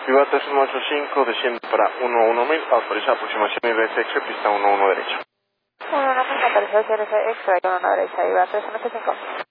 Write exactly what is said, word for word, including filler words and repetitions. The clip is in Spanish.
Viva tres uno ocho cinco, desciende para uno uno mil, autoriza aproximación y R S X, pista uno uno derecha. uno uno mil, autorización R S X, uno uno derecha, Viva tres uno ocho cinco.